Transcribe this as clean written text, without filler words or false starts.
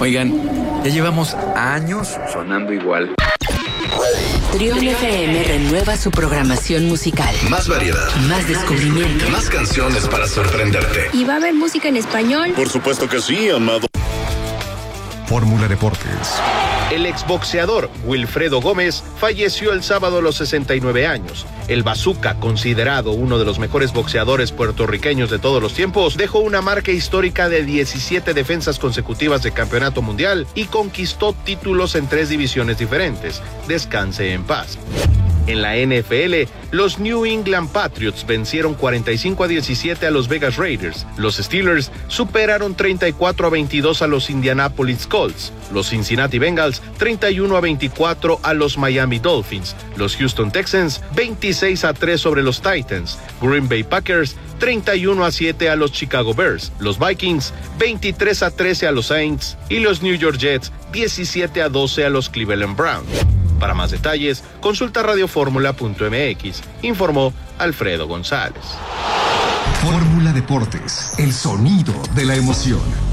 Oigan, ya llevamos años sonando igual. Trión FM renueva su programación musical. Más variedad. Más descubrimiento. Más canciones para sorprenderte. ¿Y va a haber música en español? Por supuesto que sí, amado. Fórmula Deportes. El exboxeador Wilfredo Gómez falleció el sábado a los 69 años. El Bazooka, considerado uno de los mejores boxeadores puertorriqueños de todos los tiempos, dejó una marca histórica de 17 defensas consecutivas de campeonato mundial y conquistó títulos en 3 divisiones diferentes. Descanse en paz. En la NFL, los New England Patriots vencieron 45-17 a los Vegas Raiders. Los Steelers superaron 34-22 a los Indianapolis Colts. Los Cincinnati Bengals 31-24 a los Miami Dolphins. Los Houston Texans 26-3 sobre los Titans. Green Bay Packers 31-7 a los Chicago Bears. Los Vikings 23-13 a los Saints. Y los New York Jets 17-12 a los Cleveland Browns. Para más detalles, consulta radioformula.mx. Informó Alfredo González. Fórmula Deportes, el sonido de la emoción.